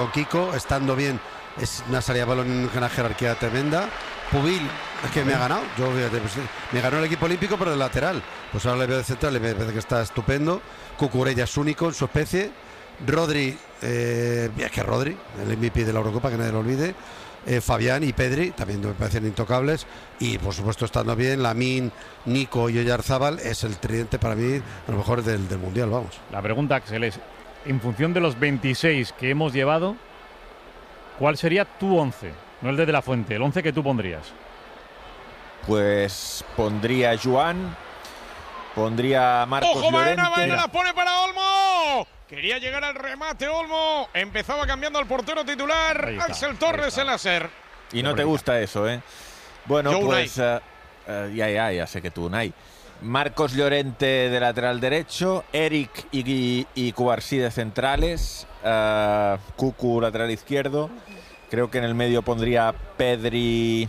Kiko, estando bien, es una salida de balón en una jerarquía tremenda. Pubil, es que me ha ganado. Yo, pues, me ganó el equipo olímpico, pero de lateral. Pues ahora le veo de central, me parece que está estupendo. Cucurella es único en su especie. Rodri, es que Rodri, el MVP de la Eurocopa, que nadie lo olvide. Fabián y Pedri también me parecen intocables, y por supuesto estando bien Lamine, Nico y Oyarzábal es el tridente para mí a lo mejor del mundial, vamos. La pregunta, Axel, es en función de los 26 que hemos llevado, ¿cuál sería tu 11? No el de la Fuente, el 11 que tú pondrías. Pues pondría a Joan, pondría a Marcos ¡Ojo, Llorente. Baena la pone para Olmo! Quería llegar al remate Olmo, empezaba cambiando al portero titular, Axel Torres el láser. Y no te gusta eso, ¿eh? Bueno, yo pues ya sé que tú, Unai. Marcos Llorente de lateral derecho, Eric y Cubarsí de centrales, Cucu lateral izquierdo. Creo que en el medio pondría Pedri,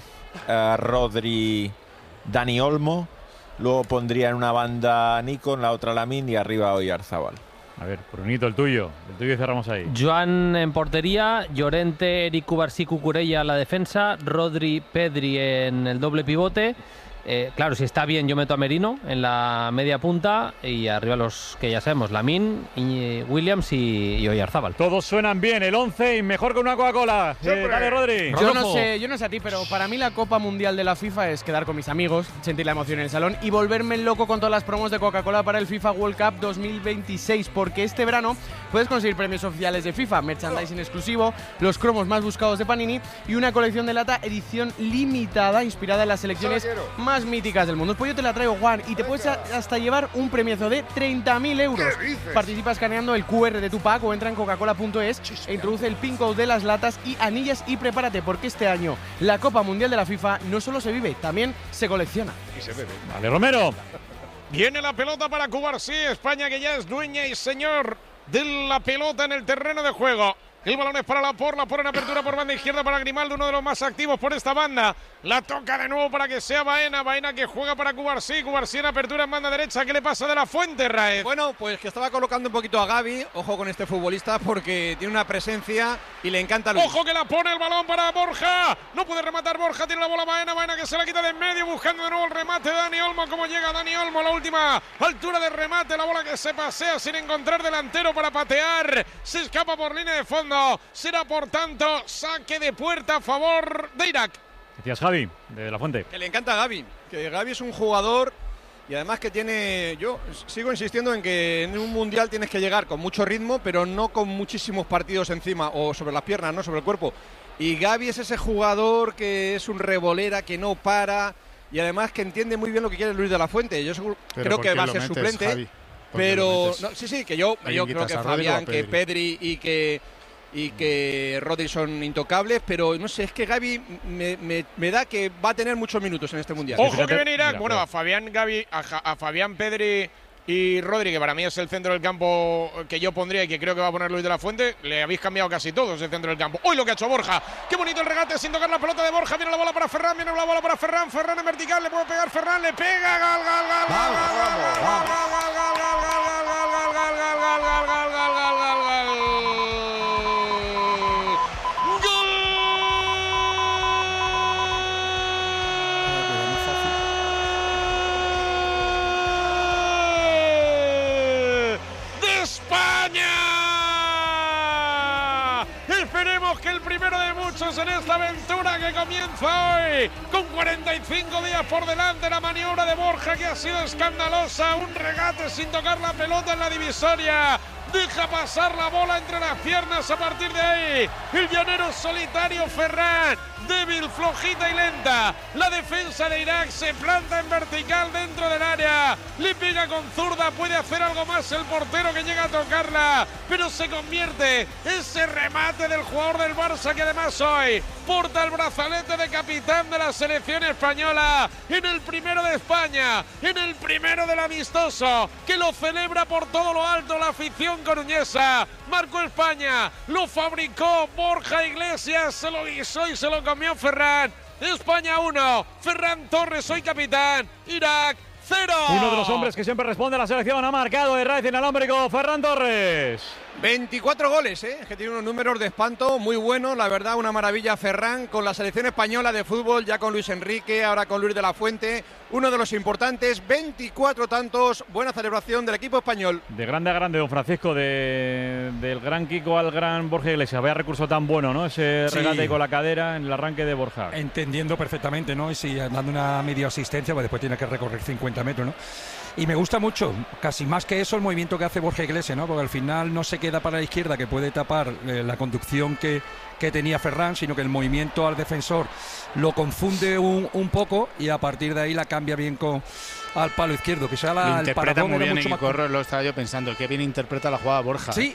Rodri, Dani Olmo. Luego pondría en una banda Nico, en la otra Lamine y arriba Oyarzábal. A ver, Brunito, el tuyo y cerramos ahí. Joan en portería, Llorente, Eric, Cubarsí, Cucurella a la defensa, Rodri, Pedri en el doble pivote. Claro, si está bien yo meto a Merino en la media punta y arriba los que ya sabemos, Lamine, Williams y Oyarzábal. Todos suenan bien, el 11 y mejor que una Coca-Cola. Dale, Rodri. Yo no sé a ti, pero para mí la Copa Mundial de la FIFA es quedar con mis amigos, sentir la emoción en el salón y volverme loco con todas las promos de Coca-Cola para el FIFA World Cup 2026, porque este verano puedes conseguir premios oficiales de FIFA, merchandising exclusivo, los cromos más buscados de Panini y una colección de lata edición limitada inspirada en las selecciones más míticas del mundo. Pues yo te la traigo, Juan, y te puedes hasta llevar un premiazo de 30.000 euros. Participa escaneando el QR de tu pack o entra en coca-cola.es e introduce el pin code de las latas y anillas y prepárate, porque este año la Copa Mundial de la FIFA no solo se vive, también se colecciona. Y se bebe. Vale, Romero. Viene la pelota para Cubarsí, España que ya es dueña y señor de la pelota en el terreno de juego. El balón es para Laporte en apertura por banda izquierda para Grimaldo, uno de los más activos por esta banda. La toca de nuevo para que sea Baena que juega para Cubarsí en apertura en banda derecha. ¿Qué le pasa de la Fuente, Raez? Bueno, pues que estaba colocando un poquito a Gavi. Ojo con este futbolista porque tiene una presencia y le encanta. Ojo que la pone el balón para Borja. No puede rematar Borja, tiene la bola Baena que se la quita de en medio, buscando de nuevo el remate de Dani Olmo. ¿Cómo llega Dani Olmo a la última altura de remate? La bola que se pasea sin encontrar delantero para patear. Se escapa por línea de fondo. Será por tanto saque de puerta a favor de Irak. Decías Javi, de la Fuente. Que le encanta a Gavi, que Gavi es un jugador y además que tiene, yo sigo insistiendo en que en un mundial tienes que llegar con mucho ritmo, pero no con muchísimos partidos encima o sobre las piernas, no sobre el cuerpo. Y Gavi es ese jugador que es un revolera, que no para y además que entiende muy bien lo que quiere Luis de la Fuente. Yo creo que va a ser suplente, Javi? Pero no, sí, que yo creo que Fabián, que Pedri y que Rodri son intocables, pero no sé, es que Gavi me da que va a tener muchos minutos en este mundial. Ojo que viene Irak. Bueno, a Fabián, Gavi, a Fabián, Pedri y Rodri, que para mí es el centro del campo que yo pondría y que creo que va a poner Luis de la Fuente. Le habéis cambiado casi todos el centro del campo. ¡Uy, lo que ha hecho Borja! ¡Qué bonito el regate sin tocar la pelota de Borja! Viene la bola para Ferran, Ferran en vertical, le puede pegar Ferran, le pega, Esperemos que el primero de muchos en esta aventura que comienza hoy, con 45 días por delante. La maniobra de Borja, que ha sido escandalosa, un regate sin tocar la pelota en la divisoria, deja pasar la bola entre las piernas. A partir de ahí, el llanero solitario Ferran, débil, flojita y lenta. La defensa de Irak se planta en vertical dentro del área, le pega con zurda, puede hacer algo más el portero que llega a tocarla, pero se convierte ese remate del jugador del Barça, que además hoy porta el brazalete de capitán de la selección española, en el primero de España, en el primero del amistoso, que lo celebra por todo lo alto la afición coruñesa. Marcó España, lo fabricó Borja Iglesias, se lo guisó y se lo comió Ferran. España 1, Ferran Torres, hoy capitán. Irak 0. Uno de los hombres que siempre responde a la selección ha marcado de raíz inalámbrico, Ferran Torres. 24 goles, es que tiene unos números de espanto muy buenos, la verdad, una maravilla Ferran con la selección española de fútbol, ya con Luis Enrique, ahora con Luis de la Fuente, uno de los importantes, 24 tantos, buena celebración del equipo español. De grande a grande, don Francisco, del gran Kiko al gran Borja Iglesias, vaya recurso tan bueno, ¿no? Ese regate con la cadera en el arranque de Borja. Entendiendo perfectamente, ¿no? Y si dando una media asistencia, pues después tiene que recorrer 50 metros, ¿no? Y me gusta mucho, casi más que eso, el movimiento que hace Borja Iglesias, ¿no? Porque al final no se queda para la izquierda, que puede tapar la conducción que tenía Ferran, sino que el movimiento al defensor lo confunde un poco y a partir de ahí la cambia bien al palo izquierdo. Que sea lo el paradón muy bien, mucho más... Corro, lo estaba yo pensando, que bien interpreta la jugada Borja. Sí,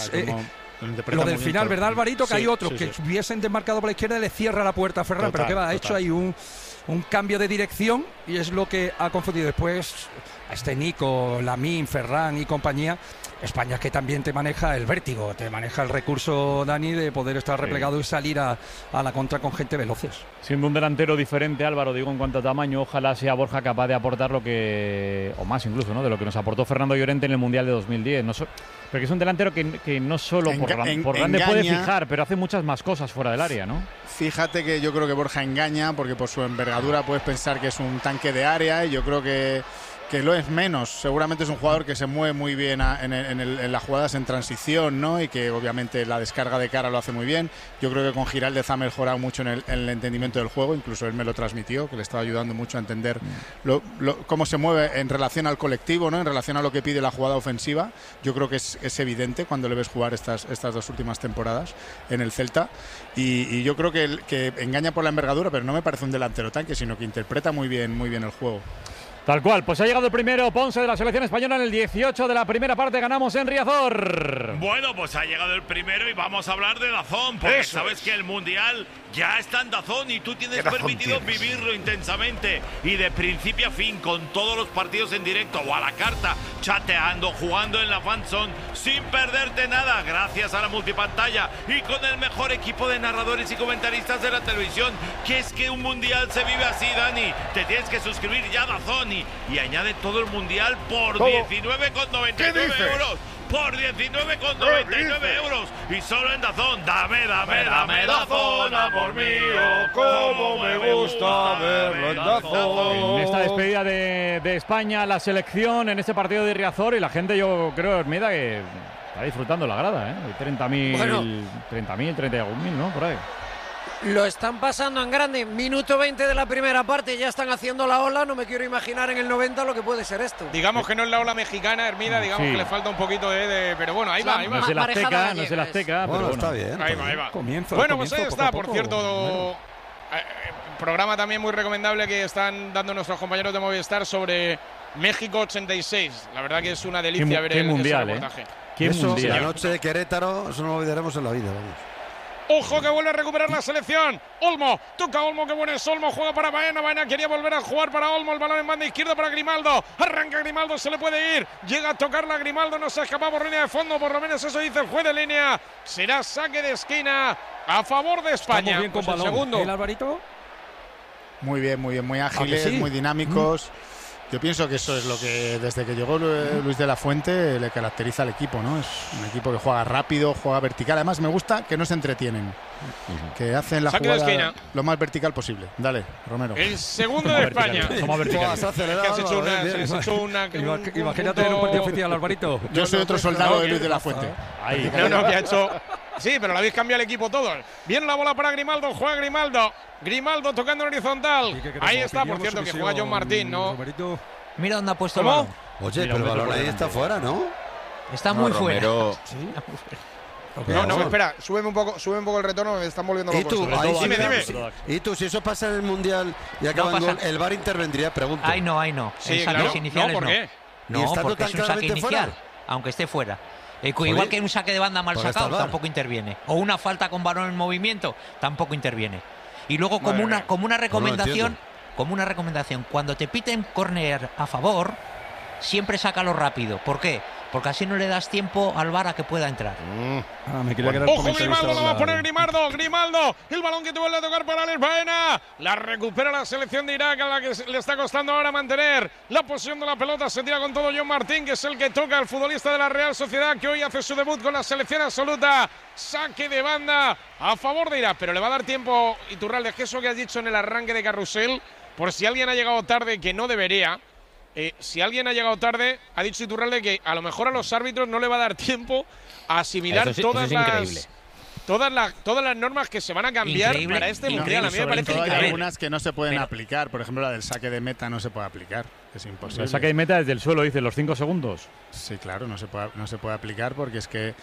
lo del final, ¿verdad, Alvarito? Que sí, hay otros sí, que hubiesen desmarcado por la izquierda y le cierra la puerta a Ferran, pero que va, ha hecho ahí un cambio de dirección y es lo que ha confundido después a Nico, Lamine, Ferran y compañía. España que también te maneja el vértigo, te maneja el recurso, Dani, de poder estar replegado y salir a la contra con gente veloces. Siendo un delantero diferente, Álvaro, digo, en cuanto a tamaño, ojalá sea Borja capaz de aportar lo que, o más incluso, ¿no? De lo que nos aportó Fernando Llorente en el Mundial de 2010. Porque es un delantero que no solo por grande puede fijar, pero hace muchas más cosas fuera del área, ¿no? Fíjate que yo creo que Borja engaña, porque por su envergadura puedes pensar que es un tanque de área, y yo creo que lo es menos. Seguramente es un jugador que se mueve muy bien en las jugadas en transición, ¿no? Y que obviamente la descarga de cara lo hace muy bien. Yo creo que con Giraldez ha mejorado mucho en el entendimiento del juego, incluso él me lo transmitió, que le estaba ayudando mucho a entender cómo se mueve en relación al colectivo, ¿no? En relación a lo que pide la jugada ofensiva. Yo creo que es evidente cuando le ves jugar estas dos últimas temporadas en el Celta, y yo creo que engaña por la envergadura, pero no me parece un delantero tanque, sino que interpreta muy bien el juego. Tal cual, pues ha llegado el primero Ponce de la selección española en el 18 de la primera parte, ganamos en Riazor. Bueno, pues ha llegado el primero y vamos a hablar de DAZN, porque sabes que el Mundial ya está en DAZN y tú tienes permitido vivirlo intensamente y de principio a fin, con todos los partidos en directo o a la carta, chateando, jugando en la fanzone, sin perderte nada, gracias a la multipantalla y con el mejor equipo de narradores y comentaristas de la televisión. Que es que un Mundial se vive así, Dani. Te tienes que suscribir ya a DAZN y añade todo el Mundial por 19,99 euros. Por 19,99 euros y solo en DAZN. Dame DAZN, amor mío, como me gusta verlo en DAZN. En esta despedida de España, la selección en este partido de Riazor, y la gente, yo creo, Hermida, que está disfrutando la grada, ¿eh? 30.000, 31.000, ¿no? Por ahí. Lo están pasando en grande. Minuto 20 de la primera parte, ya están haciendo la ola. No me quiero imaginar en el 90 lo que puede ser esto. Digamos que no es la ola mexicana, Hermida, digamos que le falta un poquito de... Pero bueno, ahí va. No es el Azteca, bueno, pero está bien. Ahí va. Comienzo, pues ahí está, por cierto. Programa también muy recomendable que están dando nuestros compañeros de Movistar sobre México 86. La verdad que es una delicia ver ese reportaje. La noche de Querétaro, eso no lo olvidaremos en la vida, vamos. Ojo que vuelve a recuperar la selección. Olmo, toca Olmo, que bueno es Olmo, juega para Baena. Baena quería volver a jugar para Olmo, el balón en banda izquierda para Grimaldo. Arranca Grimaldo, se le puede ir. Llega a tocarla Grimaldo, no se ha escapado por línea de fondo, por lo menos eso dice el juez de línea. Será saque de esquina a favor de España. Estamos bien con balón. Segundo. ¿El Alvarito? Muy bien, muy ágiles, muy dinámicos. Yo pienso que eso es lo que desde que llegó Luis de la Fuente le caracteriza al equipo, ¿no? Es un equipo que juega rápido, juega vertical. Además me gusta que no se entretienen, que hacen la jugada lo más vertical posible. Dale, Romero. El segundo de España. Somos verticales. Imagínate en un partido oficial, Alvarito. Yo soy otro soldado de Luis de la Fuente. Ahí. No, que ha hecho... Sí, pero lo habéis cambiado el equipo todos. Viene la bola para Grimaldo, juega Grimaldo. Grimaldo tocando en horizontal. Ahí está, por cierto, que juega John Martín, ¿no? Mira dónde ha puesto el balón. Oye, pero el balón ahí está fuera, ¿no? Está muy fuera. No, espera, súbeme un poco el retorno, me están volviendo loco. ¿Y tú, si eso pasa en el Mundial y acaba en gol, el VAR intervendría? Pregunto. Ahí no. Sí, en saques iniciales ¿por qué? No, porque es un saque inicial, aunque esté fuera. Igual que en un saque de banda mal sacado, tampoco interviene. O una falta con balón en movimiento, tampoco interviene. Y luego, como una recomendación, cuando te piten córner a favor, siempre sácalo rápido. ¿Por qué? porque así no le das tiempo al VAR a que pueda entrar. Ojo, Grimaldo, lo va a poner Grimaldo, el balón que te vuelve a tocar para Alex Baena, la recupera la selección de Irak, a la que le está costando ahora mantener la posición de la pelota. Se tira con todo John Martín, que es el que toca al futbolista de la Real Sociedad, que hoy hace su debut con la selección absoluta. Saque de banda a favor de Irak, pero le va a dar tiempo, Iturralde, que eso que has dicho en el arranque de carrusel, por si alguien ha llegado tarde, que no debería. Si alguien ha llegado tarde, ha dicho Iturralde que a lo mejor a los árbitros no le va a dar tiempo a asimilar todas las normas que se van a cambiar para este mundial. A mí me parece increíble. Hay algunas que no se pueden aplicar. Por ejemplo, la del saque de meta no se puede aplicar. Es imposible. El saque de meta desde el suelo, dice, los 5 segundos. Sí, claro, no se puede aplicar porque es que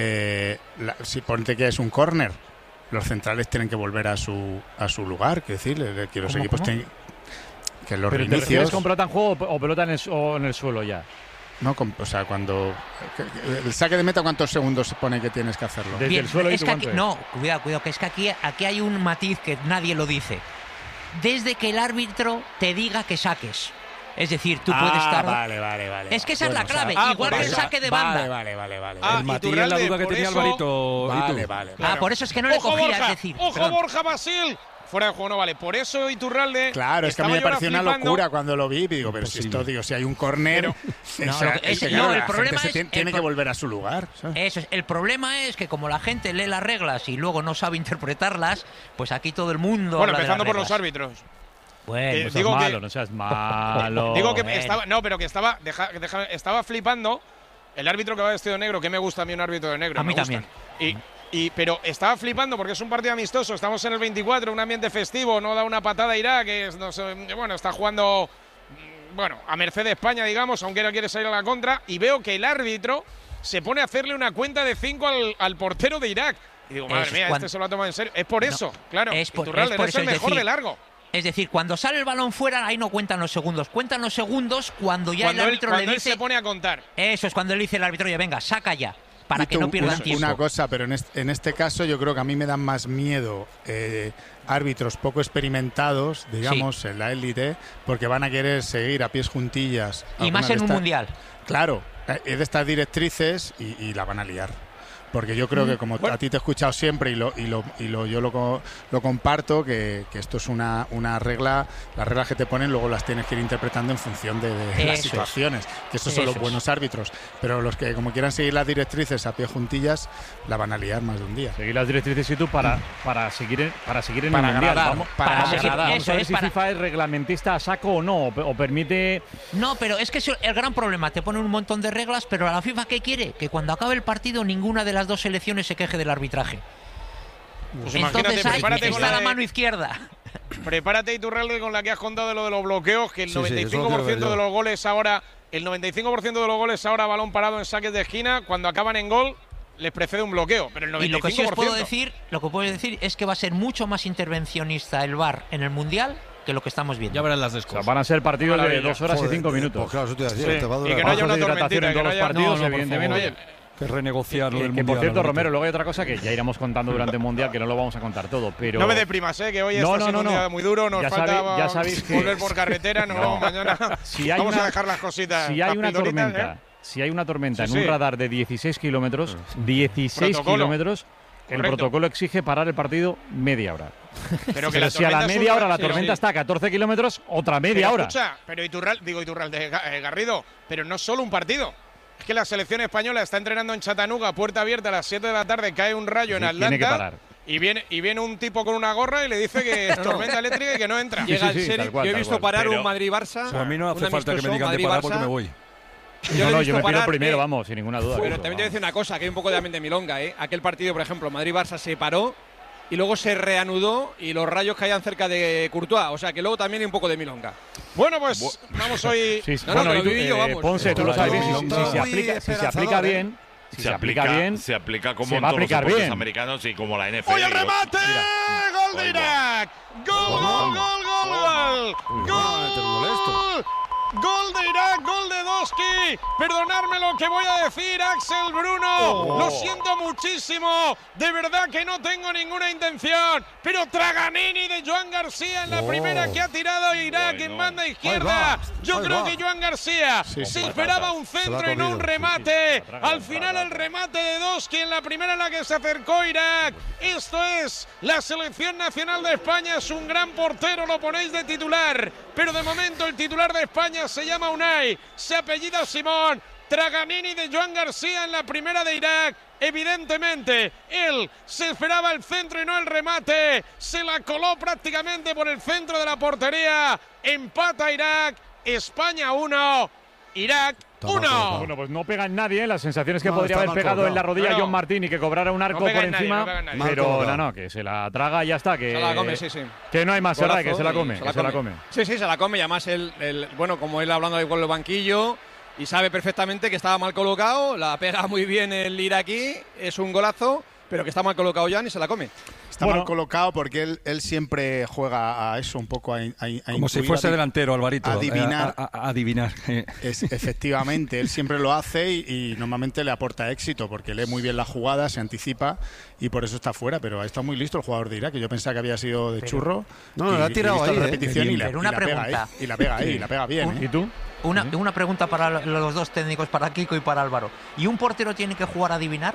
si ponte que es un córner, los centrales tienen que volver a su lugar. Quiero decir, que los equipos tienen que los ¿Pero reinicios. te refieres con pelota en juego o pelota en el suelo ya? No, o sea, cuando el saque de meta, ¿cuántos segundos se pone que tienes que hacerlo? Desde el suelo. Es que aquí, no, cuidado, que es que aquí hay un matiz que nadie lo dice. Desde que el árbitro te diga que saques. Es decir, tú puedes estar... Vale. Es que esa es la clave, igual que el saque de banda. Vale. El matiz es la duda que tenía Alvarito. Vale. Por eso es que no le cogía, Borja, es decir... Ojo, Borja Basil. Fuera de juego no vale. Por eso Iturralde. Claro, es que a mí me pareció una locura cuando lo vi. Digo, pero si hay un córner. El problema es. Tiene que volver a su lugar. Eso es. El problema es que, como la gente lee las reglas y luego no sabe interpretarlas, pues aquí todo el mundo. Bueno, empezando por los árbitros. Bueno, no seas malo. Digo que estaba. No, pero que estaba. Estaba flipando. El árbitro que va vestido de negro, que me gusta a mí un árbitro de negro. A mí también. Pero estaba flipando porque es un partido amistoso, estamos en el 24, un ambiente festivo, no da una patada a Irak, que está jugando a merced de España, digamos, aunque no quiere salir a la contra, y veo que el árbitro se pone a hacerle una cuenta de 5 al portero de Irak. Y digo, madre mía, este se lo ha tomado en serio. Es por eso, claro, Iturralde es el mejor de largo. Es decir, cuando sale el balón fuera, ahí no cuentan los segundos. Cuentan los segundos cuando el árbitro le dice... Él se pone a contar. Eso es cuando le dice el árbitro, oye, venga, saca ya. Para que no pierdan tiempo. Una cosa, pero en este caso yo creo que a mí me dan más miedo árbitros poco experimentados, digamos, en la élite, porque van a querer seguir a pies juntillas. Y más en un mundial. Claro, es de estas directrices y la van a liar. Porque yo creo que como a ti te he escuchado siempre yo lo comparto, que esto es una regla, las reglas que te ponen luego las tienes que ir interpretando en función de las situaciones, que estos son los buenos árbitros, pero los que como quieran seguir las directrices a pie juntillas la van a liar más de un día. Seguir las directrices y tú para seguir en el mundial. Vamos a ver si FIFA es reglamentista a saco o no, o permite... No, pero es que el gran problema, te pone un montón de reglas, pero a la FIFA ¿qué quiere? Que cuando acabe el partido ninguna de las dos selecciones se queje del arbitraje. Pues entonces ahí está la mano izquierda. Prepárate, Iturralde, con la que has contado de lo de los bloqueos, que el 95% de los goles ahora, balón parado en saques de esquina, cuando acaban en gol les precede un bloqueo, pero el 95%. Y lo que sí os puedo decir es que va a ser mucho más intervencionista el VAR en el Mundial que lo que estamos viendo. Ya verán las descosas. Van a ser partidos de 2 horas y 5 minutos. Pues claro, eso te iba a decir, te va a durar. Y que no haya una tormentita en todos los partidos, evidentemente. Que renegociar lo del mundial. Que por cierto, ¿no? Romero, luego hay otra cosa que ya iremos contando durante el mundial, que no lo vamos a contar todo, pero... No me deprimas, que hoy está siendo un día muy duro, nos falta volver por carretera, mañana vamos a dejar las cositas. Si hay una tormenta, en un radar de 16 kilómetros, el protocolo exige parar el partido media hora. Pero que si a la media hora la tormenta está a 14 kilómetros, otra media hora. Escucha, pero Iturralde, Garrido, pero no solo un partido. Es que la selección española está entrenando en Chattanooga, puerta abierta, a las 7 de la tarde, cae un rayo en Atlanta. Tiene que parar. Y viene un tipo con una gorra y le dice que es tormenta eléctrica y que no entra. Llega el sheriff. Yo he visto parar un Madrid-Barça. A mí no hace falta que me digan de parar porque me voy. Yo me pido primero, vamos, sin ninguna duda. Pero también te voy a decir una cosa, que hay un poco de ambiente milonga, Aquel partido, por ejemplo, Madrid-Barça se paró y luego se reanudó y los rayos caían cerca de Courtois. O sea, que luego también hay un poco de milonga. Bueno, pues vamos hoy... Ponce, tú lo sabes bien, si se aplica bien... Se aplica como en todos los deportes americanos y como la NFL. ¡Oye, el remate! ¡Gol de Irak! ¡Gol! Gol de Irak, gol de Doski. Perdonadme lo que voy a decir, Axel Bruno. Lo siento muchísimo. De verdad que no tengo ninguna intención. Pero Traganini de Joan García en la primera que ha tirado Irak en banda izquierda. Yo creo que Joan García se esperaba un centro y no un remate. Al final el remate de Doski en la primera en la que se acercó Irak. Esto es la selección nacional de España. Es un gran portero, lo ponéis de titular. Pero de momento el titular de España se llama Unai, se apellida Simón. Traganini de Joan García en la primera de Irak. Evidentemente, él se esperaba el centro y no el remate. Se la coló prácticamente por el centro de la portería. Empata Irak. España 1, Irak 1. Bueno, pues no pega en nadie, las sensaciones que podría haber pegado en la rodilla John Martín y que cobrara un arco por encima, pero no, que se la traga y ya está, que se la come, sí. Que no hay más, ¿verdad? Que se la come, se la come. Sí, se la come y además bueno, como él hablando con el banquillo y sabe perfectamente que estaba mal colocado, la pega muy bien el iraquí, es un golazo, pero que está mal colocado Jan y se la come. Está mal colocado porque él siempre juega a eso, un poco a como si fuese delantero, Alvarito. Adivinar. Adivinar. Efectivamente, él siempre lo hace y normalmente le aporta éxito porque lee muy bien la jugada, se anticipa y por eso está fuera. Pero ha estado muy listo el jugador de Irak, que yo pensaba que había sido de churro. No, lo ha tirado ahí. Repetición y la pega ahí, sí. la pega bien. ¿Y tú? Una pregunta para los dos técnicos, para Kiko y para Álvaro. ¿Y un portero tiene que jugar a adivinar?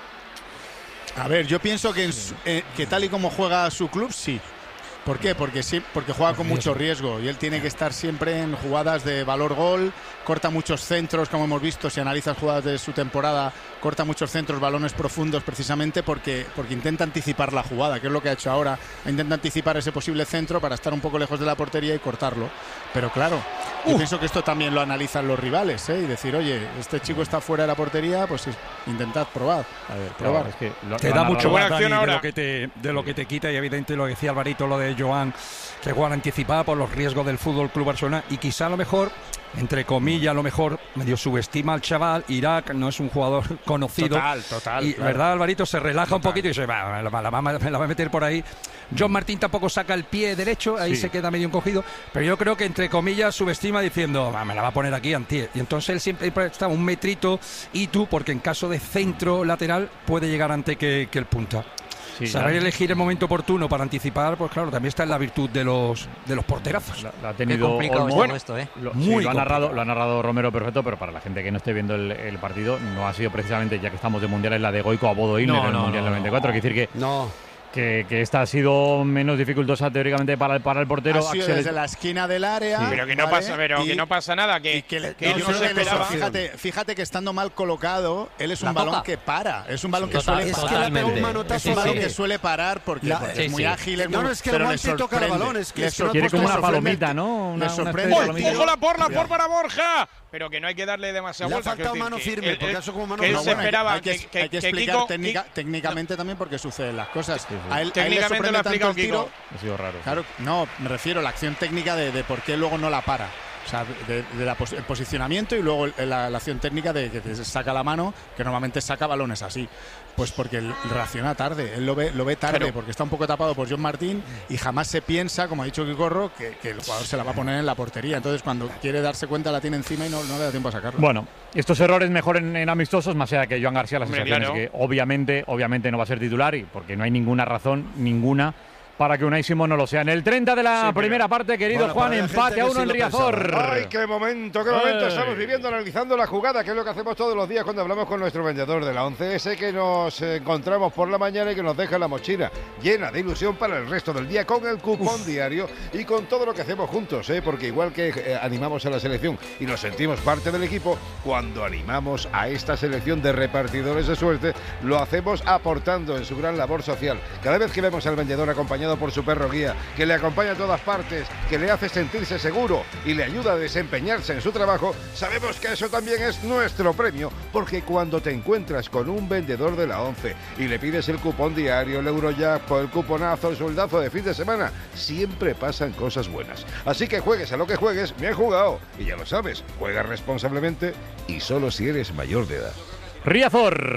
A ver, yo pienso que tal y como juega su club, sí. ¿Por qué? Porque juega con mucho riesgo y él tiene que estar siempre en jugadas de valor gol, corta muchos centros, como hemos visto, si analizas jugadas de su temporada, corta muchos centros, balones profundos, precisamente porque intenta anticipar la jugada, que es lo que ha hecho ahora, intenta anticipar ese posible centro para estar un poco lejos de la portería y cortarlo. Pero claro, yo pienso que esto también lo analizan los rivales, y decir, oye, este chico está fuera de la portería, pues intentad probar. A ver, probar. Es que te da mucho más, Dani, de lo que te quita, y evidente lo decía Alvarito, lo de Joan, que juega anticipada por los riesgos del Fútbol Club Barcelona, y quizá a lo mejor, entre comillas, a lo mejor medio subestima al chaval. Irak no es un jugador conocido. Total. Y, claro, ¿verdad, Alvarito? Se relaja un poquito y dice, me la va a meter por ahí. John Martín tampoco saca el pie derecho, ahí se queda medio encogido, pero yo creo que, entre comillas, subestima diciendo, me la va a poner aquí Antier. Y entonces él siempre está un metrito y tú, porque en caso de centro lateral puede llegar antes que el punta. Sí, saber elegir el momento oportuno para anticipar, pues claro, también está en la virtud de los porterazos. La ha tenido bueno, esto, lo ha narrado Romero perfecto, pero para la gente que no esté viendo el partido, no ha sido precisamente, ya que estamos de mundiales, la de Goico a Bodo Illner en el Mundial 94. Quiere decir que esta ha sido menos dificultosa teóricamente para el portero. Ha sido desde la esquina del área. Sí. Pero que no pasa nada. Que no se esperaba. Fíjate que estando mal colocado, él es un balón que para. Es un balón que suele parar. Es un balón que suele parar porque es muy ágil. Es que el toca el balón. Es que quiere como una palomita, ¿no? Le sorprende. ¡Ojo la por para Borja! Pero que no hay que darle demasiada vuelta. Le ha faltado mano firme, porque eso como mano firme. Él se esperaba hay que explicar técnicamente también por qué suceden las cosas. A él le sorprende tanto el tiro. Ha sido raro. Claro, no, me refiero a la acción técnica de por qué luego no la para. O sea, el posicionamiento y luego la acción técnica de que te saca la mano, que normalmente saca balones así. Pues porque él reacciona tarde, él lo ve tarde, porque está un poco tapado por John Martín y jamás se piensa, como ha dicho Quicorro, que el jugador se la va a poner en la portería. Entonces, cuando quiere darse cuenta, la tiene encima y no le da tiempo a sacarla. Bueno, estos errores mejor en amistosos, más allá que Joan García, la sensación es que obviamente no va a ser titular, y porque no hay ninguna razón, para que Unai Simón no lo sea. En el 30 de la primera parte, querido Juan, empate a 1 en Riazor. ¡Ay, qué momento estamos viviendo, analizando la jugada, que es lo que hacemos todos los días cuando hablamos con nuestro vendedor de la 11, ese que nos encontramos por la mañana y que nos deja la mochila llena de ilusión para el resto del día, con el cupón diario y con todo lo que hacemos juntos, porque igual que animamos a la selección y nos sentimos parte del equipo, cuando animamos a esta selección de repartidores de suerte, lo hacemos aportando en su gran labor social. Cada vez que vemos al vendedor acompañado por su perro guía, que le acompaña a todas partes, que le hace sentirse seguro y le ayuda a desempeñarse en su trabajo, sabemos que eso también es nuestro premio, porque cuando te encuentras con un vendedor de la 11 y le pides el cupón diario, el Eurojackpot, el cuponazo, el sueldazo de fin de semana, siempre pasan cosas buenas. Así que juegues a lo que juegues, bien jugado. Y ya lo sabes, juega responsablemente y solo si eres mayor de edad. Riazor.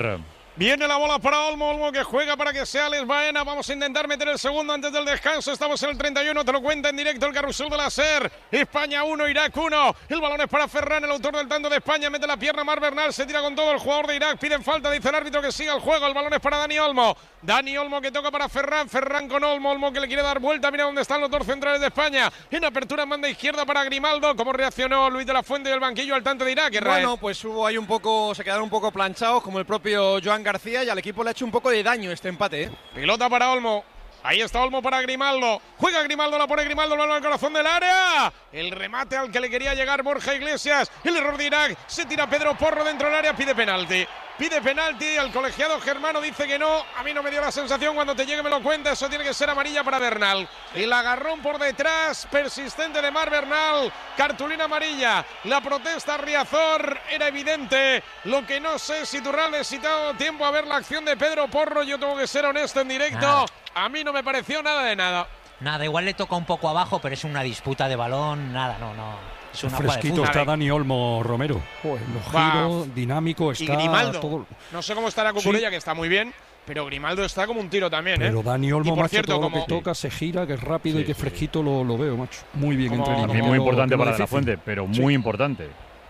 Viene la bola para Olmo que juega para que sea Alex Baena. Vamos a intentar meter el segundo antes del descanso. Estamos en el 31, te lo cuenta en directo el carrusel de la SER. España 1, Irak 1. El balón es para Ferran, el autor del tanto de España. Mete la pierna Mar Bernal, se tira con todo el jugador de Irak. Piden falta, dice el árbitro que siga el juego. El balón es para Dani Olmo. Dani Olmo que toca para Ferran. Ferran con Olmo. Olmo que le quiere dar vuelta. Mira dónde están los dos centrales de España. En apertura manda izquierda para Grimaldo. ¿Cómo reaccionó Luis de la Fuente del banquillo al tanto de Irak? Bueno, pues hubo ahí se quedaron un poco planchados, como el propio Joan García, y al equipo le ha hecho un poco de daño este empate. Pilota para Olmo. Ahí está Olmo para Grimaldo. Juega Grimaldo, la pone Grimaldo, el balón al corazón del área. El remate al que le quería llegar Borja Iglesias. El error de Irak. Se tira Pedro Porro dentro del área, pide penalti. Pide penalti, el colegiado germano dice que no. A mí no me dio la sensación, cuando te llegue me lo cuenta. Eso tiene que ser amarilla para Bernal. El agarrón por detrás, persistente de Mar Bernal. Cartulina amarilla. La protesta Riazor era evidente. Lo que no sé si Turralde si te ha dado tiempo a ver la acción de Pedro Porro. Yo tengo que ser honesto en directo. A mí no me pareció nada de nada. Nada, igual le toca un poco abajo, pero es una disputa de balón. Nada, no. Es una fresquito está Dani Olmo, Romero. Giro, dinámico, está. Y Grimaldo. Todo. No sé cómo estará Cucurella, que está muy bien, pero Grimaldo está como un tiro también. Pero Dani Olmo, por macho, cierto, todo lo que toca, se gira, que es rápido y que fresquito lo veo, macho. Muy bien entrenado. También muy importante para De la Fuente, pero muy importante.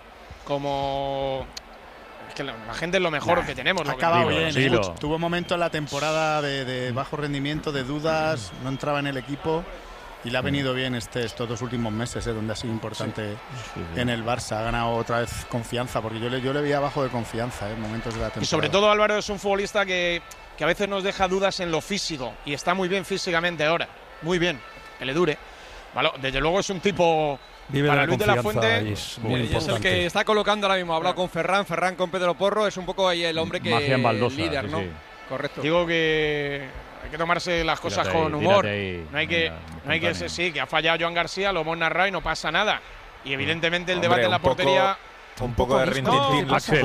Como. Es que la gente es lo mejor que tenemos. Ha acabado bien. Tuvo momentos en la temporada de bajo rendimiento, de dudas, no entraba en el equipo. Y le ha venido bien estos 2 últimos meses, donde ha sido importante en el Barça. Ha ganado otra vez confianza, porque yo le veía bajo de confianza en momentos de la temporada. Y sobre todo Álvaro es un futbolista que a veces nos deja dudas en lo físico. Y está muy bien físicamente ahora. Muy bien. Que le dure. Vale, desde luego es un tipo... Para Luis de la Fuente es el que está colocando ahora mismo. Ha hablado con Ferran con Pedro Porro. Es un poco ahí el hombre que Baldosa, líder, ¿no? Sí. Correcto. Digo que hay que tomarse las cosas con humor. No hay que sí, que ha fallado Joan García, lo hemos narrado y no pasa nada. Y evidentemente el debate en la portería... Un poco de rintintín. Axel.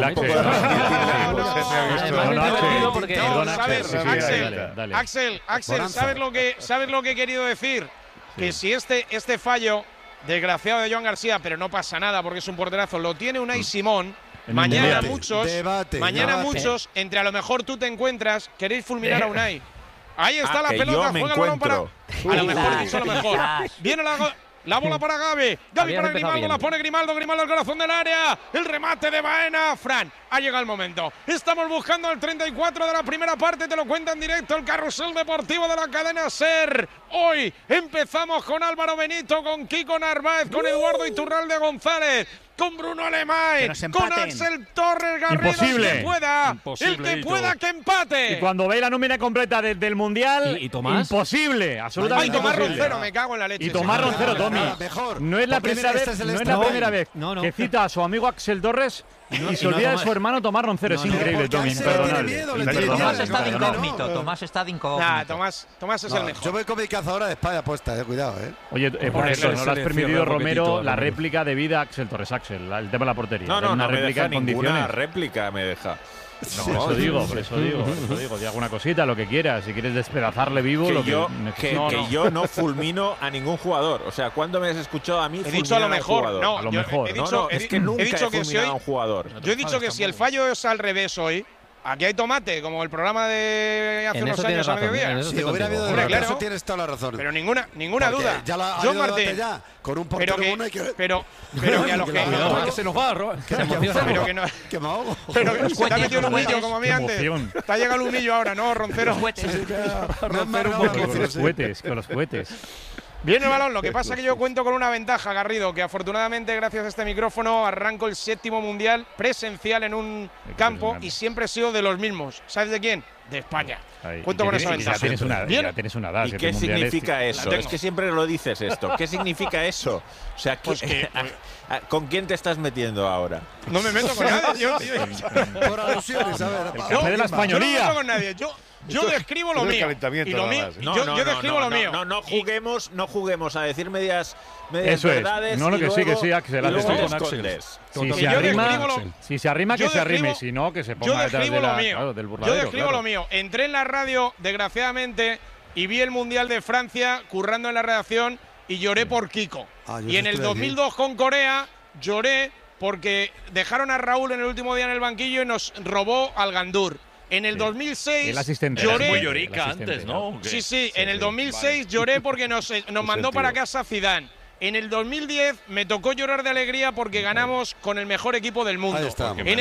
Axel, ¿sabes lo que he querido decir? Que si este fallo desgraciado de Joan García, pero no pasa nada porque es un porterazo, lo tiene Unai Simón. Mañana muchos, entre a lo mejor tú te encuentras, queréis fulminar a Unai. Ahí está la pelota, juega el balón para... A lo mejor dicho lo mejor. Viene la bola para Gavi. Gavi para Grimaldo, la pone Grimaldo al corazón del área. El remate de Baena. Fran, ha llegado el momento. Estamos buscando el 34 de la primera parte. Te lo cuenta en directo el carrusel deportivo de la cadena SER. Hoy empezamos con Álvaro Benito, con Kiko Narváez, con Eduardo Iturralde González, con Bruno Alemay, con Axel Torres Garrido. Imposible. El que pueda que empate. Y cuando ve la nómina completa del Mundial, ¿Y Tomás? Imposible, absolutamente Tomás imposible. Roncero, me cago en la leche. Y Tomás Roncero, Tommy. No es la primera vez que cita a su amigo Axel Torres y se olvida de su hermano Tomás Roncero. Es increíble, Tommy. Imperdonable. Tomás está de incógnito. Tomás está de incógnito. Tomás es el mejor. Yo voy con mi cazadora de España puesta, cuidado, Oye, por eso no le has permitido, Romero, la réplica de vida a Axel Torres. Axel, el tema de la portería. No, una no réplica me deja en condiciones. ninguna réplica me deja. Por eso digo. Di alguna cosita, lo que quieras. Si quieres despedazarle vivo, que yo no fulmino a ningún jugador. O sea, ¿cuándo me has escuchado a mí fulminar dicho a lo mejor, a un jugador? a lo mejor. Es que nunca he fulminado a un jugador. Yo he dicho que si el fallo es al revés hoy, aquí hay tomate, como el programa de hace unos años a mediodía. Si hubiera habido claro, eso tienes toda la razón. Pero ninguna duda. Ya la John Martín, con un portero bueno hay que... Pero que a los que se nos va, pero que no, que me ahogo. Pero que te ha metido un humillo como a mí antes. Te ha llegado el humillo ahora, ¿no, Roncero? Con los cohetes. Viene el balón, lo que pasa es que yo cuento con una ventaja, Garrido, que afortunadamente gracias a este micrófono arranco el 7º mundial presencial en un campo y siempre he sido de los mismos. ¿Sabes de quién? De España. Cuento con esa ventaja. Ya tienes una edad. ¿Y qué significa eso? Es que siempre lo dices esto. ¿Qué significa eso? O sea, ¿con quién te estás metiendo ahora? No me meto con nadie. Por alusiones, a ver. El café de la españolía. Yo no me meto con nadie. Yo describo lo mío. Yo describo lo mío. No juguemos a decir medias eso verdades. Es. No, que sí, Axel. Si se arrima, que se arrime. Si no, que se ponga detrás del burladero. Yo describo lo mío. Entré en la radio, desgraciadamente, y vi el Mundial de Francia currando en la redacción y lloré por Kiko. Y en el 2002 con Corea lloré porque dejaron a Raúl en el último día en el banquillo y nos robó al Gandur. En el 2006 el asistente. lloré. Muy llorica antes, ¿no? Sí, en el 2006 lloré porque nos mandó para casa Zidane. En el 2010 me tocó llorar de alegría porque ganamos con el mejor equipo del mundo. En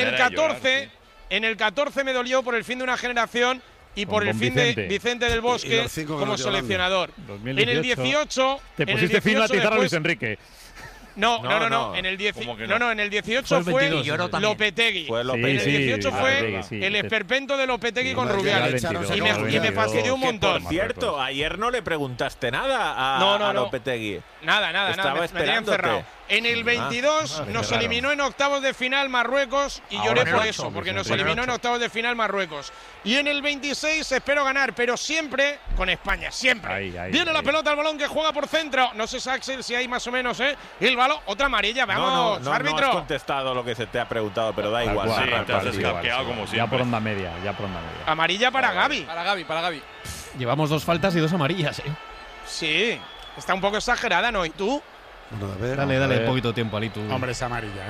el 14 me dolió por el fin de una generación y por el fin de Vicente del Bosque como seleccionador. En el 18 te pusiste fin a tizar a Luis Enrique. No. En el 18 fue Lopetegui. En el 18 fue el esperpento de Lopetegui con Rubiales. Y me fastidió un montón. Por cierto, ayer no le preguntaste nada a Lopetegui. Nada. Me tenía encerrado. En el 22 nos eliminó en octavos de final Marruecos y lloré por eso, porque nos eliminó en octavos de final Marruecos. Y en el 26 espero ganar, pero siempre con España, siempre. Viene la pelota al balón que juega por centro. No sé, Axel, si hay más o menos, el balón. Otra amarilla, vamos, árbitro. No has contestado lo que se te ha preguntado, pero da igual. Sí, te has escaqueado como siempre. Ya por onda media. Amarilla para Gavi. Para Gavi. Llevamos 2 faltas y 2 amarillas, Sí, está un poco exagerada, ¿no? ¿Y tú? Bueno, a ver, dale un poquito de tiempo, Ali. Hombre, es amarilla.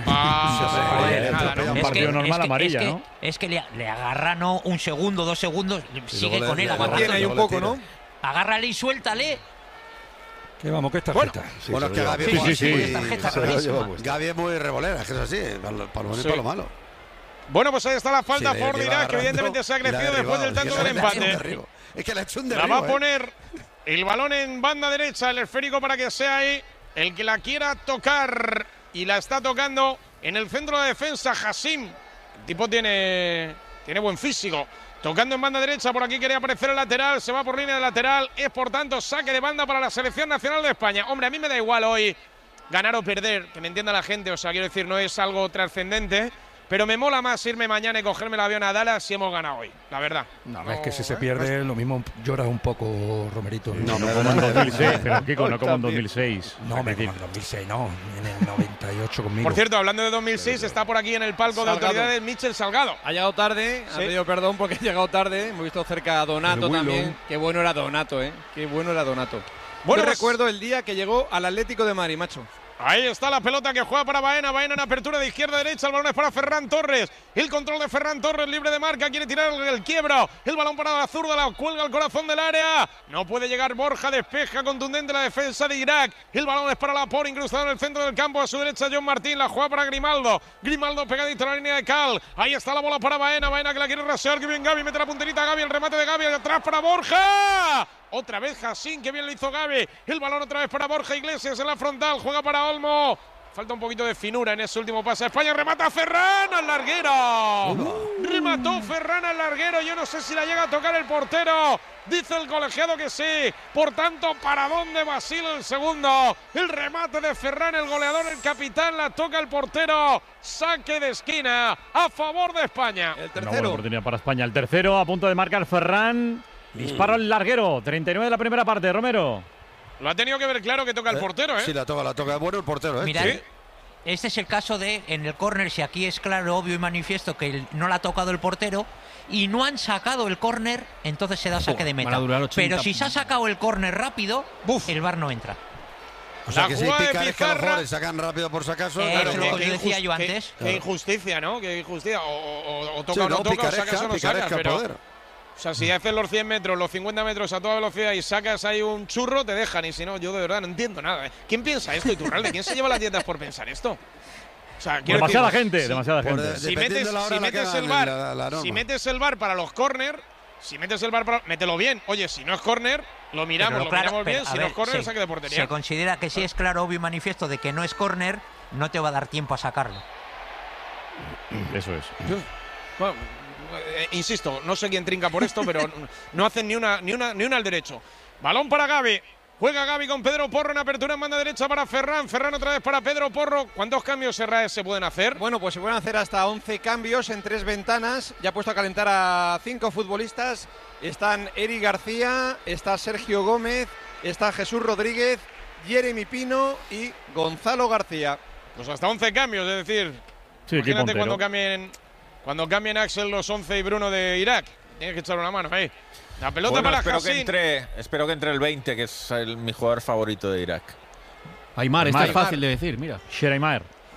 Un partido normal amarilla, ¿no? Es que le agarra, ¿no? 1 segundo, 2 segundos, sigue con él agarrando. Tiene ahí un poco, ¿no? Agárrale y suéltale. Que vamos, que es tarjeta. Bueno, es que Gavi es muy revolera, es que es así, para lo bueno y para lo malo. Bueno, pues ahí está la falta a favor de Irak, que evidentemente se ha crecido después del tanto del empate. Es que le ha hecho un derribo. La va a poner el balón en banda derecha, el esférico, para que sea ahí el que la quiera tocar. Y la está tocando en el centro de defensa, Hassim. El tipo tiene buen físico. Tocando en banda derecha, por aquí quería aparecer el lateral, se va por línea de lateral, es por tanto saque de banda para la selección nacional de España. Hombre, a mí me da igual hoy ganar o perder, que me entienda la gente, o sea, quiero decir, no es algo trascendente, pero me mola más irme mañana y cogerme el avión a Dallas si hemos ganado hoy, la verdad. No, es que si se pierde, lo mismo lloras un poco, Romerito. No como en 2006, pero Kiko, no como en 2006. No, como en 2006, no, en el 98 conmigo. Por cierto, hablando de 2006, está por aquí en el palco de autoridades Michel Salgado. Ha llegado tarde, ha pedido perdón porque ha llegado tarde. Hemos visto cerca a Donato también. Qué bueno era Donato, Qué bueno era Donato. Bueno, recuerdo el día que llegó al Atlético de Madrid, macho. Ahí está la pelota que juega para Baena. Baena en apertura de izquierda a derecha. El balón es para Ferran Torres. El control de Ferran Torres, libre de marca. Quiere tirar el quiebro. El balón para la zurda. La cuelga al corazón del área. No puede llegar Borja. Despeja contundente la defensa de Irak. El balón es para Laporte, incrustado en el centro del campo. A su derecha John Martín. La juega para Grimaldo. Grimaldo pegadito a la línea de Cal. Ahí está la bola para Baena. Baena que la quiere rasear. Que bien Gavi. Mete la punterita Gavi. El remate de Gavi. Atrás para Borja. Otra vez Hassim, que bien lo hizo Gavi. El balón otra vez para Borja Iglesias en la frontal. Juega para Olmo. Falta un poquito de finura en ese último pase. España remata a Ferran al larguero. Remató Ferran al larguero. Yo no sé si la llega a tocar el portero. Dice el colegiado que sí. Por tanto, paradón de Basile el segundo. El remate de Ferran, el goleador, el capitán. La toca el portero. Saque de esquina a favor de España. El tercero. Una buena oportunidad para España. El tercero a punto de marcar Ferran. Disparo al larguero. 39 de la primera parte, Romero. Lo ha tenido que ver claro que toca el portero, Sí, la toca. Bueno, el portero, Mirad, ¿Sí? Este es el caso de, en el córner, si aquí es claro, obvio y manifiesto que no la ha tocado el portero y no han sacado el córner, entonces se da saque de meta. Pero si se ha sacado el córner rápido, el VAR no entra. O sea, que si picaresca sacan rápido por si acaso. Eso es lo que decía yo antes. Qué injusticia, ¿no? Qué injusticia. O toca o no toca, o sacas o no sacas, pero... O sea, si haces los 100 metros, los 50 metros a toda velocidad y sacas ahí un churro, te dejan. Y si no, yo de verdad no entiendo nada. ¿Quién piensa esto, Iturralde? ¿Quién se lleva las dietas por pensar esto? O sea, demasiada gente. Si metes el VAR para los córner, mételo bien. Oye, si no es córner, lo miramos bien. Si no es córner, saque de portería. Se considera que si es claro, obvio y manifiesto de que no es córner, no te va a dar tiempo a sacarlo. Eso es. Bueno, insisto, no sé quién trinca por esto, pero no hacen ni una al derecho. Balón para Gavi. Juega Gavi con Pedro Porro en apertura en banda derecha para Ferran. Ferran otra vez para Pedro Porro. ¿Cuántos cambios se pueden hacer? Bueno, pues se pueden hacer hasta 11 cambios en 3 ventanas. Ya ha puesto a calentar a 5 futbolistas. Están Eric García, está Sergio Gómez, está Jesús Rodríguez, Jeremy Pino y Gonzalo García. Pues hasta 11 cambios, es decir, imagínate cuando cambien Axel los 11 y Bruno de Irak. Tienes que echar una mano ahí. La pelota para Hassim. Espero que entre el 20, que es mi jugador favorito de Irak. Aymar, está fácil de decir, mira. Sher Aymar.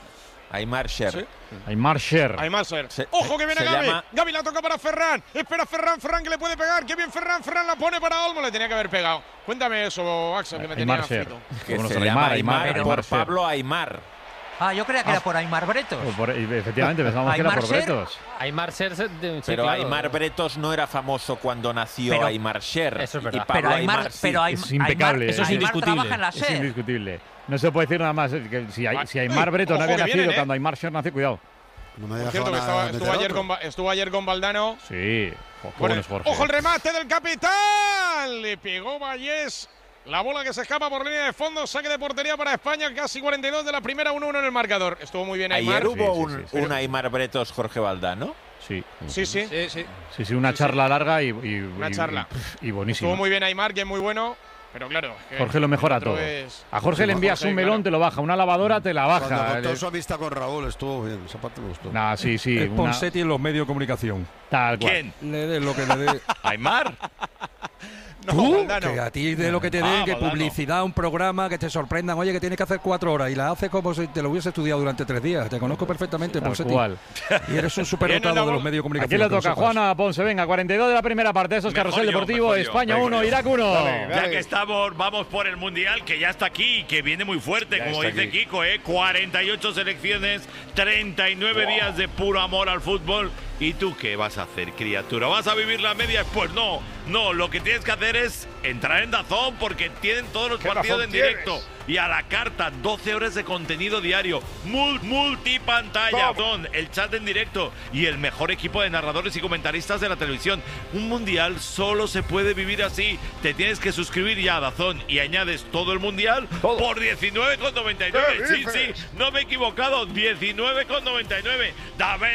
Aimar Sher. ¿Sí? Aimar Sher. Ojo que viene Gaby. llama... Gaby la toca para Ferran. Espera Ferran que le puede pegar. Qué bien Ferran la pone para Olmo. Le tenía que haber pegado. Cuéntame eso, Axel, que me tenía frito. Que se llama Aimar por Pablo Aimar. Ah, yo creía que era por Aimar Bretos. Efectivamente, pensábamos que era por Bretos. Aimar Sher, sí, pero claro. Aimar Bretos no era famoso cuando nació Aimar Sher. Eso es verdad. Pero Aimar sí. Es impecable. Eso es indiscutible. Es indiscutible. No se puede decir nada más. Que si Aimar Bretos no había nacido cuando Aimar Sher nació, cuidado. No me Por cierto, que estuvo ayer con Valdano. Sí. Bueno, ¡ojo el remate del capitán! Le pegó Vallés. La bola que se escapa por línea de fondo, saque de portería para España, casi 42 de la primera, 1-1 en el marcador. Estuvo muy bien Aimar. Ayer hubo un Aimar Bretos Jorge Valdano. Sí. Sí, una charla larga y buenísima. Estuvo muy bien Aimar, que es muy bueno, pero claro. Jorge lo mejora todo. A Jorge le envías un melón, te lo baja, una lavadora te la baja. Cuando contó su amistad con Raúl estuvo bien, esa parte me gustó. Nah, sí. Es Ponseti en los medios de comunicación. Tal cual. ¿Quién? Le dé lo que le dé. ¿Aimar? ¿Tú? Que a ti de lo que te den, que publicidad, un programa, que te sorprendan. Oye, que tienes que hacer 4 horas y la haces como si te lo hubiese estudiado durante 3 días. Te conozco perfectamente, Ponseti. Y eres un superdotado de los medios de comunicación. Aquí le toca a Juana Ponce. Venga, 42 de la primera parte. Eso es Carrusel Deportivo. España 1, Irak 1. Ya que estamos, vamos por el Mundial, que ya está aquí, que viene muy fuerte, como dice Kiko, 48 selecciones, 39 días de puro amor al fútbol. ¿Y tú qué vas a hacer, criatura? ¿Vas a vivir la media? Pues no, lo que tienes que hacer es entrar en DAZN, porque tienen todos los partidos en directo. Y a la carta, 12 horas de contenido diario, multipantalla, el chat en directo y el mejor equipo de narradores y comentaristas de la televisión. Un mundial solo se puede vivir así. Te tienes que suscribir ya a DAZN y añades todo el mundial por 19,99. Sí, no me he equivocado, 19,99. Dame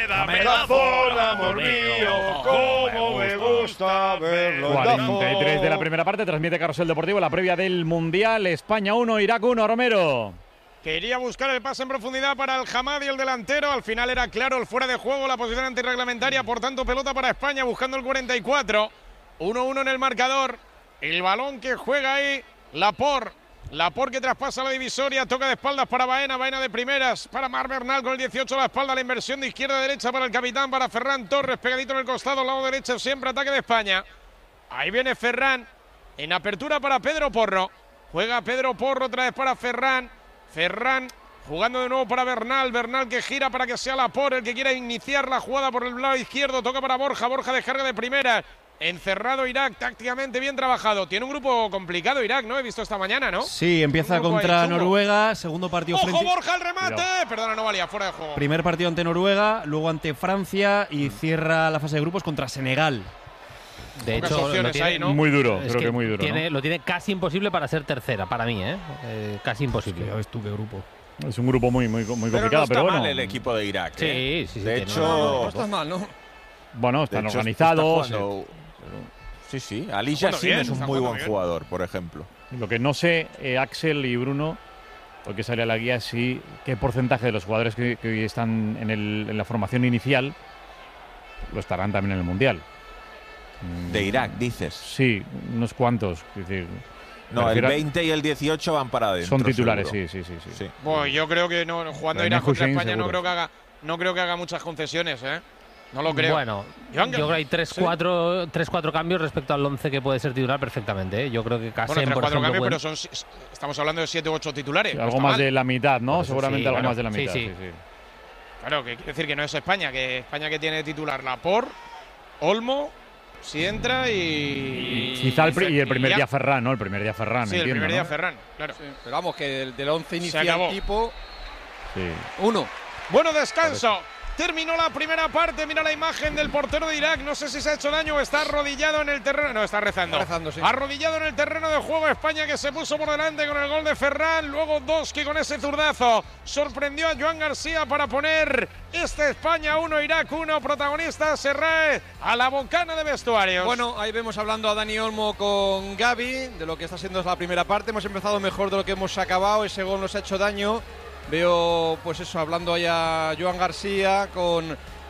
DAZN, amor mío, cómo me gusta verlo. 43 de la primera parte, transmite Carrusel Deportivo, la previa del Mundial. España 1, Irak 1, Romero. Quería buscar el pase en profundidad para el Hamadi, el delantero. Al final era claro el fuera de juego, la posición antirreglamentaria. Por tanto, pelota para España buscando el 44. 1-1 en el marcador. El balón que juega ahí, Laporte que traspasa la divisoria, toca de espaldas para Baena de primeras, para Marc Bernal con el 18 a la espalda, la inversión de izquierda a derecha para el capitán, para Ferran Torres, pegadito en el costado, lado derecho, siempre ataque de España. Ahí viene Ferran, en apertura para Pedro Porro, juega Pedro Porro otra vez para Ferran jugando de nuevo para Bernal que gira para que sea Laporte el que quiera iniciar la jugada por el lado izquierdo, toca para Borja descarga de primeras. Encerrado Irak, tácticamente bien trabajado. Tiene un grupo complicado Irak, ¿no? He visto esta mañana, ¿no? Sí, empieza contra Noruega, segundo partido ¡ojo, Borja, el remate! Perdona, no valía, fuera de juego. Primer partido ante Noruega, luego ante Francia y cierra la fase de grupos contra Senegal. De hecho, lo tiene ahí, ¿no? Muy duro, creo que muy duro. Lo tiene casi imposible para ser tercera, para mí, casi imposible. Ya ves tú qué grupo. Es un grupo muy complicado, no está pero bueno. mal el equipo de Irak. Sí. De hecho, no está mal, ¿no? Bueno, están organizados. Sí. Ali Yassin es un muy buen jugador, por ejemplo. Lo que no sé, Axel y Bruno, porque sale a la guía, sí, qué porcentaje de los jugadores que hoy están en la formación inicial lo estarán también en el Mundial. De Irak, dices. Sí, unos cuantos. Es decir, no, el 20 y el 18 van para adentro. Son titulares, sí. Bueno, yo creo que no, jugando Irak contra España no creo que haga muchas concesiones, ¿eh? No lo creo. Bueno, yo creo que hay 3-4 cambios respecto al 11 que puede ser titular perfectamente. Yo creo que Kassem, por ejemplo, cambios, pero estamos hablando de 7 u 8 titulares. Sí, algo más de la mitad, ¿no? Seguramente algo más de la mitad. Sí. Claro, que quiere decir que no es España, que España que tiene de titular Laporte, Olmo, si entra y quizá el primer día Ferran, ¿no? El primer día Ferran. Sí, el primer día Ferran, claro. Sí, pero vamos, que del 11 inicial tipo. Sí. 1. Bueno, descanso. Terminó la primera parte, mira la imagen del portero de Irak, no sé si se ha hecho daño o está arrodillado en el terreno, no, está rezando. Sí. Arrodillado en el terreno de juego España, que se puso por delante con el gol de Ferran, luego Doski con ese zurdazo sorprendió a Joan García para poner España 1, Irak 1, protagonista Serrae a la bocana de vestuarios. Bueno, ahí vemos hablando a Dani Olmo con Gaby de lo que está siendo la primera parte, hemos empezado mejor de lo que hemos acabado, ese gol nos ha hecho daño. Veo, pues eso, hablando allá Joan García con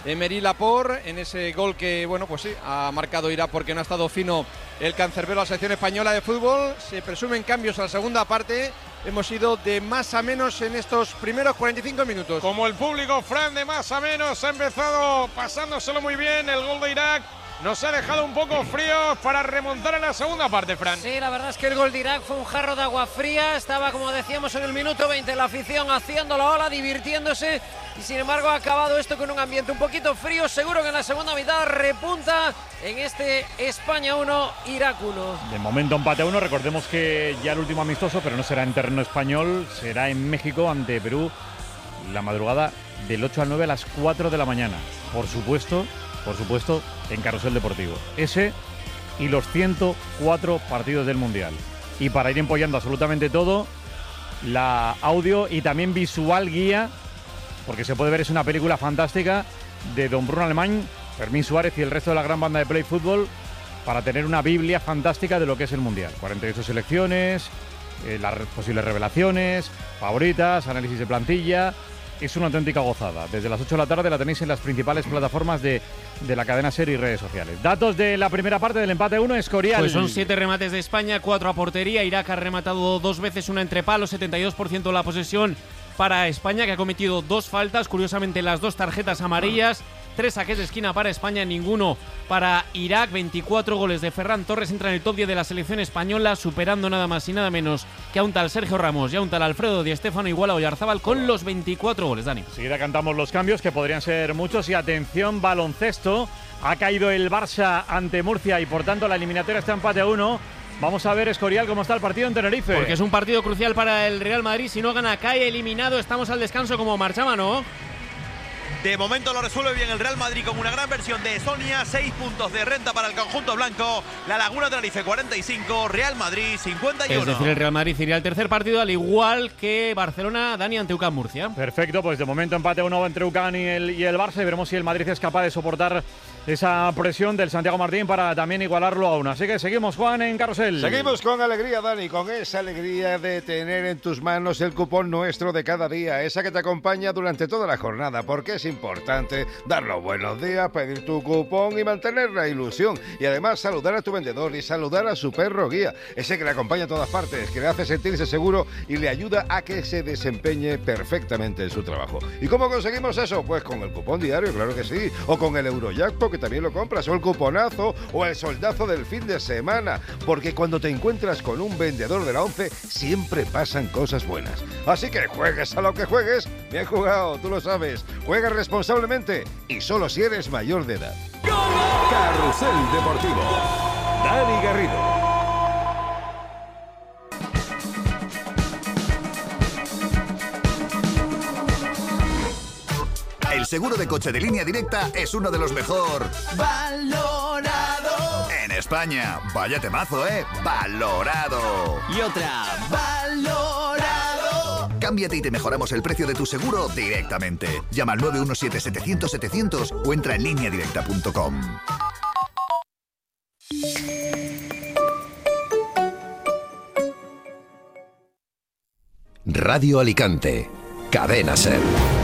Emery Laporte en ese gol que, bueno, pues sí, ha marcado Irak porque no ha estado fino el cancerbero a la selección española de fútbol. Se presumen cambios a la segunda parte. Hemos ido de más a menos en estos primeros 45 minutos. Como el público, Fran, de más a menos, ha empezado pasándoselo muy bien. El gol de Irak nos ha dejado un poco fríos para remontar en la segunda parte, Fran. Sí, la verdad es que el gol de Irak fue un jarro de agua fría. Estaba, como decíamos, en el minuto 20 la afición haciendo la ola, divirtiéndose. Y sin embargo ha acabado esto con un ambiente un poquito frío. Seguro que en la segunda mitad repunta en este España 1, Irak 1. De momento empate a 1. Recordemos que ya el último amistoso, pero no será en terreno español, será en México ante Perú la madrugada del 8 al 9 a las 4 de la mañana. Por supuesto, en Carrusel Deportivo. Ese y los 104 partidos del Mundial. Y para ir empollando absolutamente todo, la audio y también visual guía, porque se puede ver, es una película fantástica de don Bruno Alemán, Fermín Suárez y el resto de la gran banda de Play Fútbol, para tener una biblia fantástica de lo que es el Mundial. 48 selecciones, las posibles revelaciones, favoritas, análisis de plantilla. Es una auténtica gozada. Desde las 8 de la tarde la tenéis en las principales plataformas de la cadena SER y redes sociales. Datos de la primera parte del empate 1, Escorial. Pues son 7 remates de España, 4 a portería. Irak ha rematado 2 veces, una entre palos, 72% la posesión para España, que ha cometido 2 faltas, curiosamente las 2 tarjetas amarillas. 3 saques de esquina para España, ninguno para Irak. 24 goles de Ferran Torres, entra en el top 10 de la selección española, superando nada más y nada menos que a un tal Sergio Ramos y a un tal Alfredo Di Stéfano, igual a Oyarzábal con los 24 goles, Dani. Enseguida cantamos los cambios, que podrían ser muchos. Y atención, baloncesto. Ha caído el Barça ante Murcia y por tanto la eliminatoria está empate a 1. Vamos a ver, Escorial, cómo está el partido en Tenerife. Porque es un partido crucial para el Real Madrid. Si no gana, cae eliminado. Estamos al descanso como marchaba, ¿no? De momento lo resuelve bien el Real Madrid con una gran versión de Sonia. 6 puntos de renta para el conjunto blanco. La Laguna Tenerife 45, Real Madrid 51. Es decir, el Real Madrid iría al tercer partido, al igual que Barcelona, Dani, ante UCAM Murcia. Perfecto, pues de momento empate 1 entre UCAM y el Barça, y veremos si el Madrid es capaz de soportar esa presión del Santiago Martín para también igualarlo a 1. Así que seguimos, Juan, en Carrusel. Seguimos con alegría, Dani, con esa alegría de tener en tus manos el cupón nuestro de cada día, esa que te acompaña durante toda la jornada, porque es importante dar los buenos días, pedir tu cupón y mantener la ilusión. Y además saludar a tu vendedor y saludar a su perro guía, ese que le acompaña a todas partes, que le hace sentirse seguro y le ayuda a que se desempeñe perfectamente en su trabajo. ¿Y cómo conseguimos eso? Pues con el cupón diario, claro que sí, o con el Eurojackpot, que también lo compras, o el cuponazo, o el soldazo del fin de semana, porque cuando te encuentras con un vendedor de la 11 siempre pasan cosas buenas. Así que juegues a lo que juegues, bien jugado, tú lo sabes, juega responsablemente y solo si eres mayor de edad. Carrusel Deportivo, Dani Garrido. El seguro de coche de Línea Directa es uno de los mejor valorado en España. Vaya temazo, valorado. Y otra, valorado. Cámbiate y te mejoramos el precio de tu seguro directamente. Llama al 917-700-700 o entra en lineadirecta.com. Radio Alicante, Cadena SER.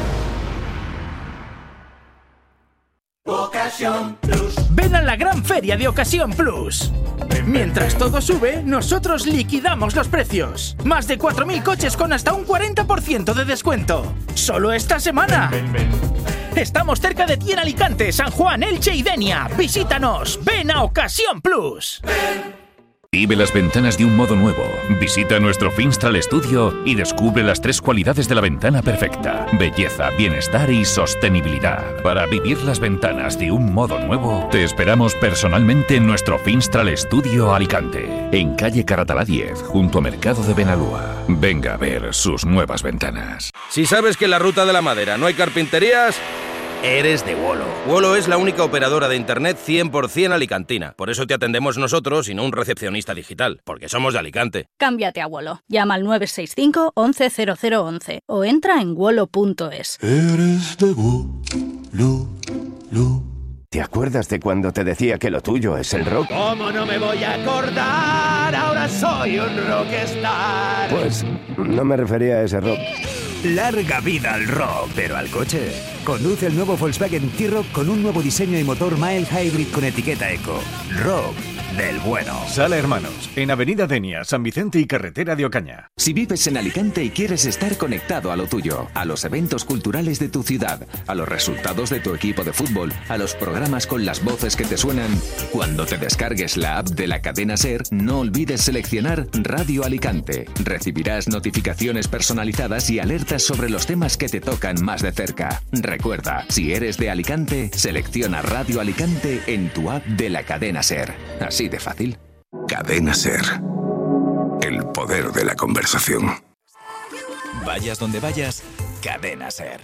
Ocasión Plus. Ven a la gran feria de Ocasión Plus. Mientras todo sube, nosotros liquidamos los precios. Más de 4.000 coches con hasta un 40% de descuento. Solo esta semana. Estamos cerca de ti en Alicante, San Juan, Elche y Denia. Visítanos. Ven a Ocasión Plus. Vive las ventanas de un modo nuevo. Visita nuestro Finstral Studio y descubre las 3 cualidades de la ventana perfecta: belleza, bienestar y sostenibilidad. Para vivir las ventanas de un modo nuevo, te esperamos personalmente en nuestro Finstral Studio Alicante, en calle Caratalá 10, junto a Mercado de Benalúa. Venga a ver sus nuevas ventanas. Si sabes que en la Ruta de la Madera no hay carpinterías, eres de Wolo. Wolo es la única operadora de internet 100% alicantina. Por eso te atendemos nosotros y no un recepcionista digital, porque somos de Alicante. Cámbiate a Wolo. Llama al 965 11 0011 o entra en wolo.es. Eres de Wolo. ¿Te acuerdas de cuando te decía que lo tuyo es el rock? ¿Cómo no me voy a acordar? Ahora soy un rockstar. Pues no me refería a ese rock. Larga vida al rock, pero al coche Conduce el nuevo Volkswagen T-Roc con un nuevo diseño y motor mild hybrid con etiqueta Eco. Rock del bueno. Sala Hermanos, en Avenida Denia, San Vicente y Carretera de Ocaña. Si vives en Alicante y quieres estar conectado a lo tuyo, a los eventos culturales de tu ciudad, a los resultados de tu equipo de fútbol, a los programas con las voces que te suenan, cuando te descargues la app de la cadena SER, no olvides seleccionar Radio Alicante. Recibirás notificaciones personalizadas y alertas sobre los temas que te tocan más de cerca. Recuerda, si eres de Alicante, selecciona Radio Alicante en tu app de la cadena SER. Así de fácil. Cadena SER. El poder de la conversación. Vayas donde vayas, Cadena SER.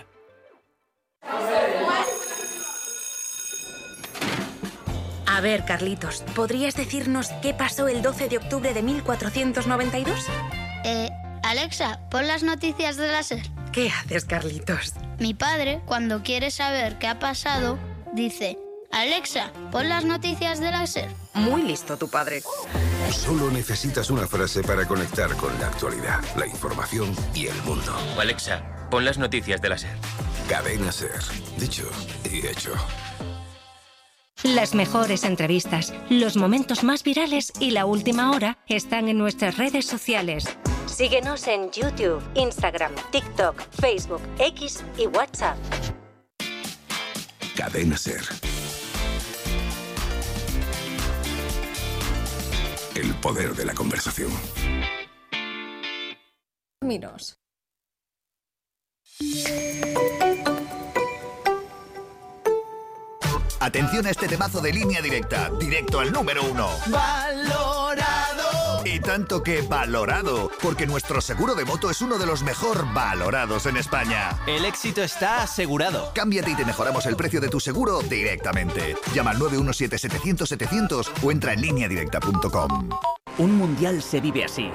A ver, Carlitos, ¿podrías decirnos qué pasó el 12 de octubre de 1492? Alexa, pon las noticias de la SER. ¿Qué haces, Carlitos? Mi padre, cuando quiere saber qué ha pasado, dice: Alexa, pon las noticias de la SER. Muy listo tu padre. Solo necesitas una frase para conectar con la actualidad, la información y el mundo. Alexa, pon las noticias de la SER. Cadena SER. Dicho y hecho. Las mejores entrevistas, los momentos más virales y la última hora están en nuestras redes sociales. Síguenos en YouTube, Instagram, TikTok, Facebook, X y WhatsApp. Cadena SER. El poder de la conversación. Miros. Atención a este temazo de Línea Directa, directo al número 1. ¡Valorado! Y tanto que valorado, porque nuestro seguro de moto es uno de los mejor valorados en España. El éxito está asegurado. Cámbiate y te mejoramos el precio de tu seguro directamente. Llama al 917-700-700 o entra en lineadirecta.com. Un mundial se vive así.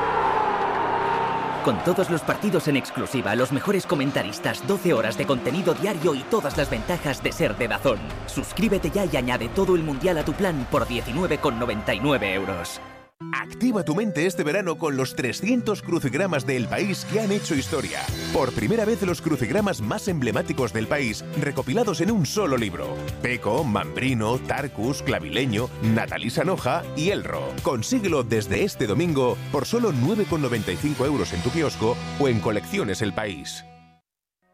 Con todos los partidos en exclusiva, los mejores comentaristas, 12 horas de contenido diario y todas las ventajas de ser de DAZN. Suscríbete ya y añade todo el mundial a tu plan por 19,99 euros. Activa tu mente este verano con los 300 crucigramas del país que han hecho historia. Por primera vez los crucigramas más emblemáticos del país recopilados en un solo libro. Peco, Mambrino, Tarcus, Clavileño, Natalí Sanoja y Elro. Consíguelo desde este domingo por solo 9,95 euros en tu kiosco o en Colecciones El País.